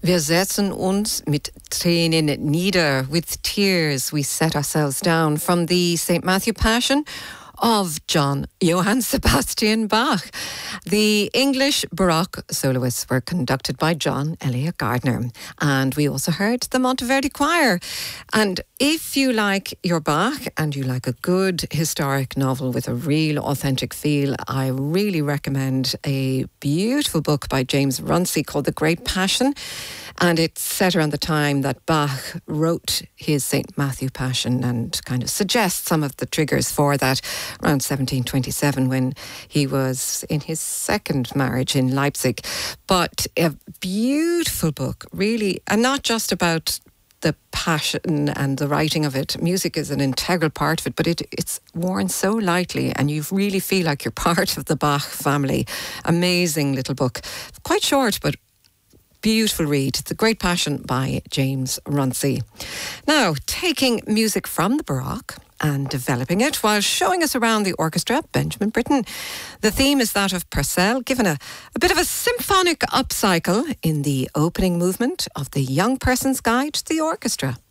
Wir setzen uns mit Tränen nieder. With tears we set ourselves down, from the St. Matthew Passion of Johann Sebastian Bach. The English Baroque soloists were conducted by John Eliot Gardiner. And we also heard the Monteverdi Choir. And if you like your Bach and you like a good historic novel with a real authentic feel, I really recommend a beautiful book by James Runcie called The Great Passion. And it's set around the time that Bach wrote his St. Matthew Passion and kind of suggests some of the triggers for that around 1727 when he was in his second marriage in Leipzig. But a beautiful book, really, and not just about the passion and the writing of it. Music is an integral part of it, but it's worn so lightly and you really feel like you're part of the Bach family. Amazing little book. Quite short, but beautiful read. The Great Passion by James Runcie. Now, taking music from the Baroque and developing it while showing us around the orchestra, Benjamin Britten. The theme is that of Purcell, given a bit of a symphonic upcycle in the opening movement of the Young Person's Guide to the Orchestra.